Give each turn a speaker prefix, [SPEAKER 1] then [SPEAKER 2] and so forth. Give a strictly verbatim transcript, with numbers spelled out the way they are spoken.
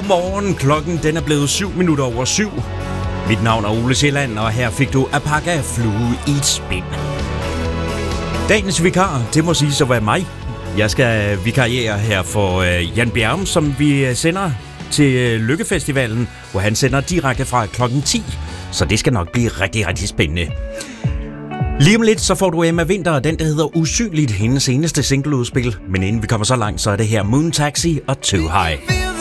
[SPEAKER 1] Godmorgen, klokken den er blevet syv minutter over syv. Mit navn er Ole Sjælland, og her fik du Alpaca Flue i et spin. Dagens vikar, det må sige så være mig. Jeg skal vikariere her for uh, Jan Bjerg, som vi sender til Lykkefestivalen, hvor han sender direkte fra klokken ti. Så det skal nok blive rigtig, rigtig spændende. Lige om lidt, så får du Emma Winther, den der hedder Usynligt, hendes seneste singleudspil. Men inden vi kommer så langt, så er det her Moon Taxi og Too High.